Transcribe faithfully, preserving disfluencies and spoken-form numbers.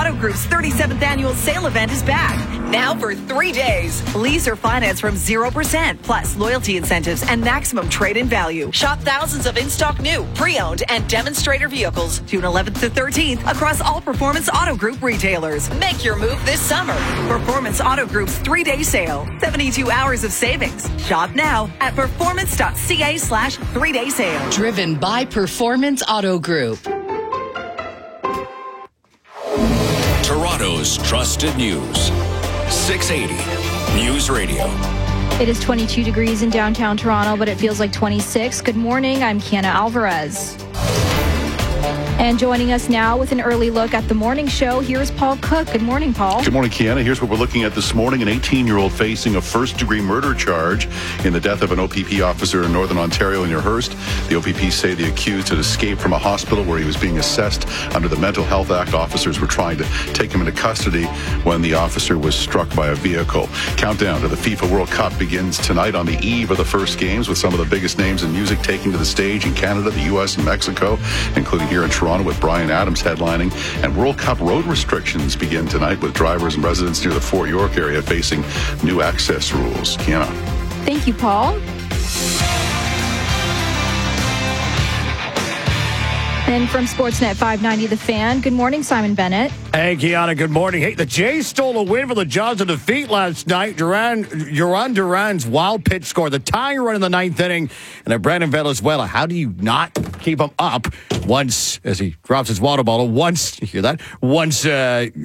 Auto Group's thirty-seventh annual sale event is back. Now for three days. Lease or finance from zero percent, plus loyalty incentives and maximum trade-in value. Shop thousands of in-stock new, pre-owned, and demonstrator vehicles June eleventh to thirteenth across all Performance Auto Group retailers. Make your move this summer. Performance Auto Group's three-day sale. seventy-two hours of savings. Shop now at performance.ca slash three-day sale. Driven by Performance Auto Group. Toronto's trusted news. six eighty News Radio. It is twenty-two degrees in downtown Toronto, but it feels like twenty-six. Good morning. I'm Kiana Alvarez. And joining us now with an early look at the morning show, here's Paul Cook. Good morning, Paul. Good morning, Kiana. Here's what we're looking at this morning. An eighteen-year-old facing a first-degree murder charge in the death of an O P P officer in Northern Ontario near Hearst. The O P P say the accused had escaped from a hospital where he was being assessed under the Mental Health Act. Officers were trying to take him into custody when the officer was struck by a vehicle. Countdown to the FIFA World Cup begins tonight on the eve of the first games, with some of the biggest names in music taking to the stage in Canada, the U S, and Mexico, including here in Toronto with Bryan Adams headlining. And World Cup road restrictions begin tonight, with drivers and residents near the Fort York area facing new access rules. Kiana. Thank you, Paul. And from Sportsnet five ninety The Fan, good morning, Simon Bennett. Hey, Kiana, good morning. Hey, the Jays stole a win for the Jaws of defeat last night. Duran, Duran Duran's wild pitch scored the tying run in the ninth inning. And then Brandon Valenzuela, how do you not keep him up once, as he drops his water bottle, once, you hear that? Once, uh,